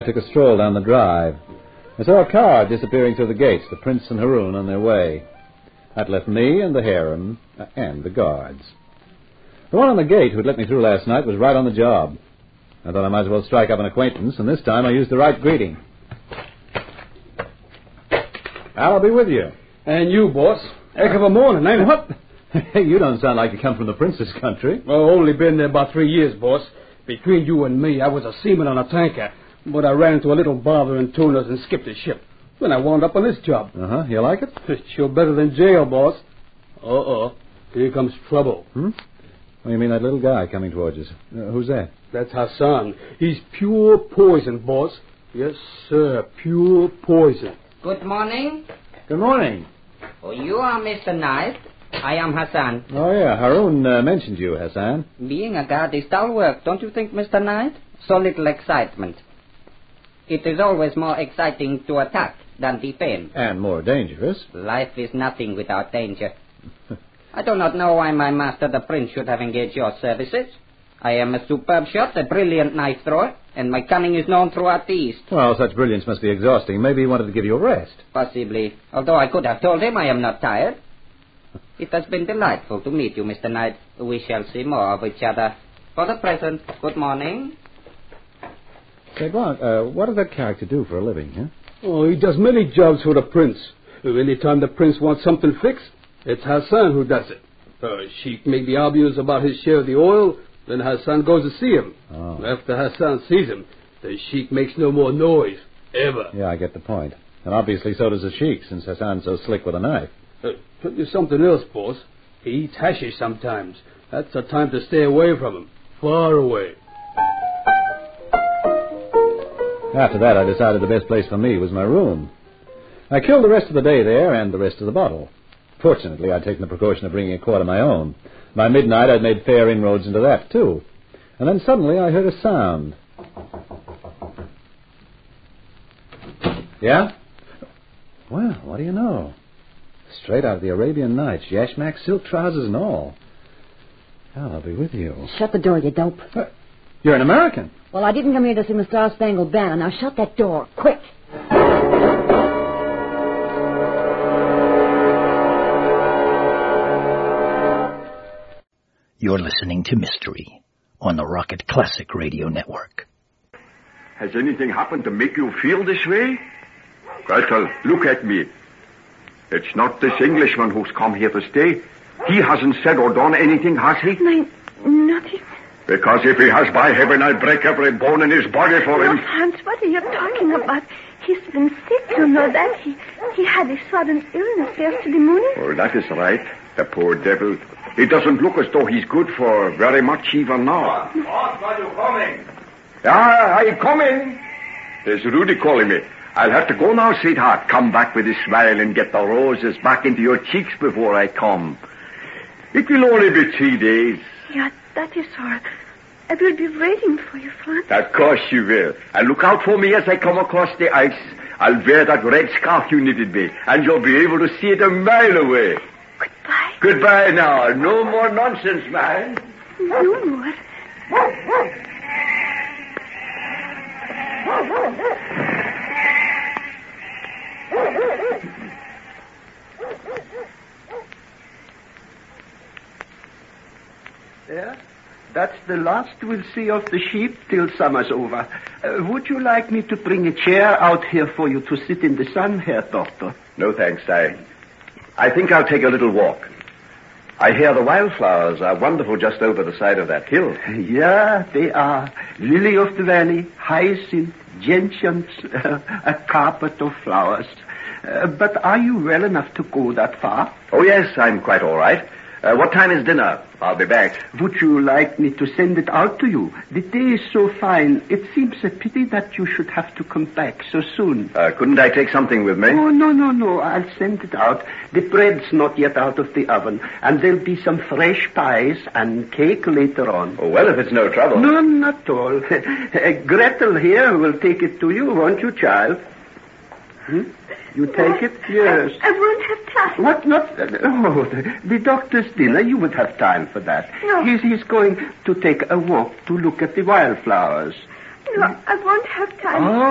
I took a stroll down the drive. I saw a car disappearing through the gates, the Prince and Haroun on their way. That left me and the harem and the guards. The one on the gate who'd let me through last night was right on the job. I thought I might as well strike up an acquaintance, and this time I used the right greeting. I'll be with you. And you, boss. Heck of a morning, ain't it? What? Hey, you don't sound like you come from the Prince's country. Well, only been there about 3 years, boss. Between you and me, I was a seaman on a tanker, but I ran into a little bother in Tunis and skipped the ship. Then I wound up on this job. Uh-huh. You like it? It's sure better than jail, boss. Uh-oh. Here comes trouble. Well, you mean that little guy coming towards us? Who's that? That's Hassan. He's pure poison, boss. Yes, sir, pure poison. Good morning. Good morning. Oh, you are Mr. Knight. I am Hassan. Oh, yeah. Haroun mentioned you, Hassan. Being a guard is dull work, don't you think, Mr. Knight? So little excitement. It is always more exciting to attack than defend. And more dangerous. Life is nothing without danger. I do not know why my master, the Prince, should have engaged your services. I am a superb shot, a brilliant knife thrower, and my cunning is known throughout the East. Well, such brilliance must be exhausting. Maybe he wanted to give you a rest. Possibly, although I could have told him I am not tired. It has been delightful to meet you, Mr. Knight. We shall see more of each other. For the present, good morning. Say, what does that character do for a living, huh? Oh, he does many jobs for the Prince. Any time the Prince wants something fixed, it's Hassan who does it. Sheikh may be obvious about his share of the oil, then Hassan goes to see him. Oh. After Hassan sees him, the Sheikh makes no more noise, ever. Yeah, I get the point. And obviously so does the Sheikh, since Hassan's so slick with a knife. Tell you something else, boss. He eats hashish sometimes. That's the time to stay away from him. Far away. After that, I decided the best place for me was my room. I killed the rest of the day there and the rest of the bottle. Fortunately, I'd taken the precaution of bringing a quart of my own. By midnight, I'd made fair inroads into that, too. And then suddenly I heard a sound. Yeah? Well, what do you know? Straight out of the Arabian Nights, yashmak, silk trousers and all. Well, I'll be with you. Shut the door, you dope. You're an American. Well, I didn't come here to sing the Star-Spangled Banner. Now shut that door, quick. You're listening to Mystery on the Rocket Classic Radio Network. Has anything happened to make you feel this way? Gretel, look at me. It's not this Englishman who's come here to stay. He hasn't said or done anything, has he? Nothing. Because if he has, by heaven, I'll break every bone in his body for him. Hans, what are you talking about? He's been sick, you know that. He had a sudden illness yesterday morning. Oh, that is right. The poor devil. It doesn't look as though he's good for very much even now. Boss, are you coming? Yeah, I'm coming. There's Rudy calling me. I'll have to go now, sweetheart. Come back with a smile and get the roses back into your cheeks before I come. It will only be 3 days. Yeah, that is all. I will be waiting for you, Franz. Of course you will. And look out for me as I come across the ice. I'll wear that red scarf you knitted me, and you'll be able to see it a mile away. Goodbye. Goodbye now. No more nonsense, man. No more. Yeah, that's the last we'll see of the sheep till summer's over. Would you like me to bring a chair out here for you to sit in the sun, Herr Doctor? No, thanks. I think I'll take a little walk. I hear the wildflowers are wonderful just over the side of that hill. Yeah, they are. Lily of the valley, hyacinth, gentians, a carpet of flowers. But are you well enough to go that far? Oh, yes, I'm quite all right. What time is dinner? I'll be back. Would you like me to send it out to you? The day is so fine. It seems a pity that you should have to come back so soon. Couldn't I take something with me? Oh, no. I'll send it out. The bread's not yet out of the oven, and there'll be some fresh pies and cake later on. Oh, well, if it's no trouble. No, not at all. Gretel here will take it to you, won't you, child? You take it? Yes. I won't have time. What? Not? The doctor's dinner. You would have time for that. No. He's going to take a walk to look at the wildflowers. No, I won't have time. Oh.